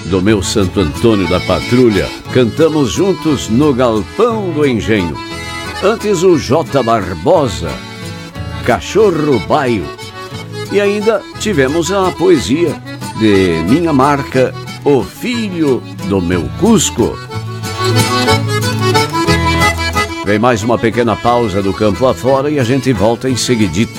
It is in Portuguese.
do meu Santo Antônio da Patrulha. Cantamos juntos no Galpão do Engenho. Antes o J. Barbosa, Cachorro Baio. E ainda tivemos a poesia de minha marca, O Filho do Meu Cusco. Vem mais uma pequena pausa do campo afora e a gente volta em seguidita.